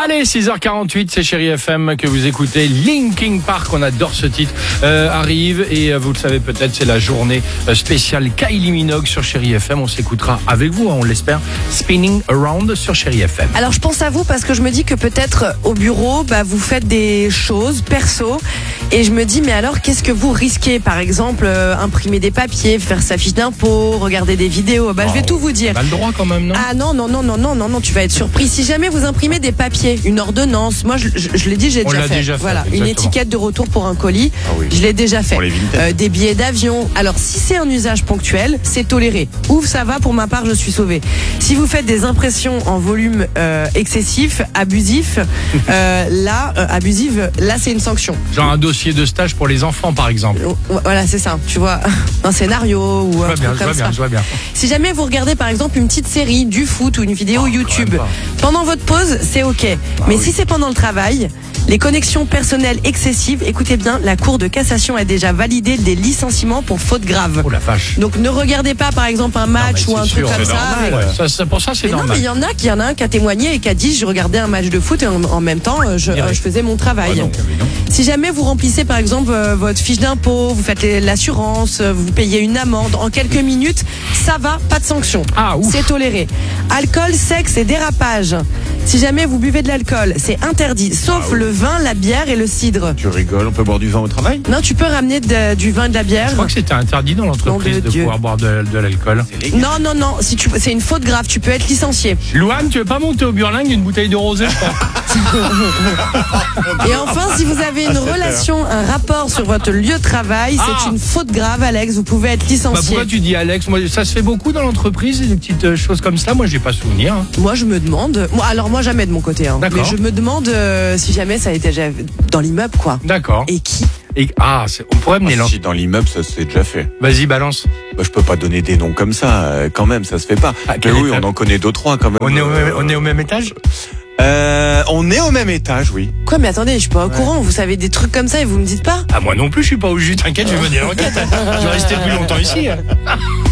Allez, 6h48, c'est Chérie FM que vous écoutez. Linkin Park, on adore ce titre, arrive et vous le savez peut-être, c'est la journée spéciale Kylie Minogue sur Chérie FM. On s'écoutera avec vous, on l'espère, Spinning Around sur Chérie FM. Alors je pense à vous parce que je me dis que peut-être au bureau, vous faites des choses perso et je me dis mais alors qu'est-ce que vous risquez? Par exemple, imprimer des papiers, faire sa fiche d'impôt, regarder des vidéos. Je vais tout vous dire. On a le droit quand même, non? Ah non, tu vas être surpris. Si jamais vous imprimez des papiers, une ordonnance, moi je l'ai dit, j'ai déjà fait. Voilà, exactement. Une étiquette de retour pour un colis, je l'ai déjà fait. Des billets d'avion. Alors si c'est un usage ponctuel, c'est toléré. Ouf, ça va, pour ma part, je suis sauvée. Si vous faites des impressions en volume excessif, abusif, là c'est une sanction. Genre un dossier de stage pour les enfants, par exemple. Voilà, c'est ça. Tu vois, un scénario ou un truc comme ça. Je vois bien. Si jamais vous regardez par exemple une petite série, du foot ou une vidéo YouTube, pendant votre pause, c'est ok. Mais si c'est pendant le travail, les connexions personnelles excessives, écoutez bien, la Cour de cassation a déjà validé des licenciements pour faute grave. Oh la vache. Donc ne regardez pas par exemple un match ou un truc comme ça. Pour ça, c'est normal. Non, mais il y en a un qui a témoigné et qui a dit je regardais un match de foot et en même temps je faisais mon travail. Non. Si jamais vous remplissez par exemple votre fiche d'impôt, vous faites l'assurance, vous payez une amende en quelques minutes, ça va, pas de sanction. C'est toléré. Alcool, sexe et dérapage. Si jamais vous buvez de l'alcool, c'est interdit, sauf le vin, la bière et le cidre. Tu rigoles, on peut boire du vin au travail? Non, tu peux ramener du vin et de la bière. Je crois que c'était interdit dans l'entreprise de pouvoir boire de l'alcool. Non, c'est une faute grave, tu peux être licencié. Louane, tu veux pas monter au Burling une bouteille de rosé, je crois. Et enfin, si vous avez une relation, un rapport sur votre lieu de travail, c'est une faute grave, Alex, vous pouvez être licencié. Pourquoi tu dis Alex? Moi, ça se fait beaucoup dans l'entreprise, des petites choses comme ça. Moi, j'ai pas souvenir. Moi, je me demande. Moi, jamais de mon côté. Mais je me demande si jamais ça a été dans l'immeuble, quoi. D'accord. Et qui? On pourrait mener Si dans l'immeuble, ça s'est déjà fait. Vas-y, balance. Je peux pas donner des noms comme ça, quand même, ça se fait pas. Mais oui, on en connaît 2-3 quand même. On est au même étage? On est au même étage, oui. Quoi, mais attendez, je suis pas au courant. Vous savez des trucs comme ça et vous me dites pas? Moi non plus, je suis pas au jus. T'inquiète, je vais mener l'enquête. Je vais rester plus longtemps ici.